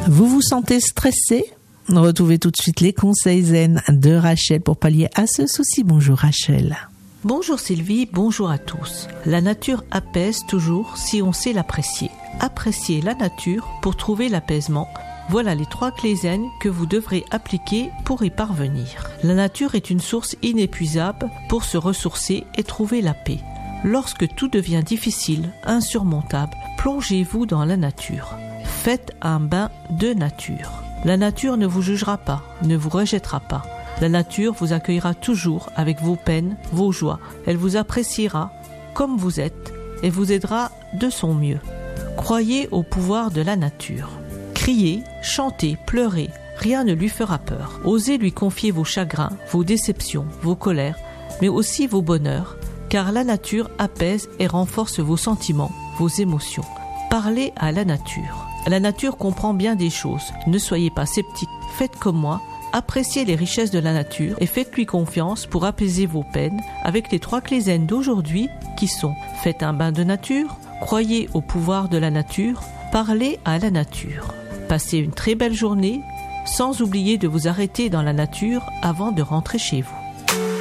Vous vous sentez stressé ? Retrouvez tout de suite les conseils zen de Rachel pour pallier à ce souci. Bonjour Rachel. Bonjour Sylvie, bonjour à tous. La nature apaise toujours si on sait l'apprécier. Appréciez la nature pour trouver l'apaisement. Voilà les 3 clés zen que vous devrez appliquer pour y parvenir. La nature est une source inépuisable pour se ressourcer et trouver la paix. Lorsque tout devient difficile, insurmontable, plongez-vous dans la nature. Faites un bain de nature. La nature ne vous jugera pas, ne vous rejettera pas. La nature vous accueillera toujours avec vos peines, vos joies. Elle vous appréciera comme vous êtes et vous aidera de son mieux. Croyez au pouvoir de la nature. Criez, chantez, pleurez, rien ne lui fera peur. Osez lui confier vos chagrins, vos déceptions, vos colères, mais aussi vos bonheurs, car la nature apaise et renforce vos sentiments, vos émotions. Parlez à la nature. La nature comprend bien des choses. Ne soyez pas sceptiques. Faites comme moi. Appréciez les richesses de la nature et faites-lui confiance pour apaiser vos peines avec les 3 clés zen d'aujourd'hui qui sont: faites un bain de nature, croyez au pouvoir de la nature, parlez à la nature. Passez une très belle journée, sans oublier de vous arrêter dans la nature avant de rentrer chez vous.